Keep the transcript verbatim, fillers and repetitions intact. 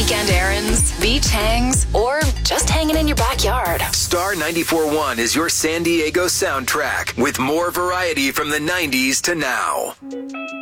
weekend errands, beach hangs, or just hanging in your backyard. Star ninety-four point one is your San Diego soundtrack with more variety from the nineties to now.